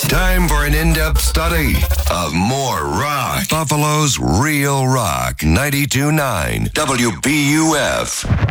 Time for an in-depth study of more rock. Buffalo's Real Rock 92.9 WBUF.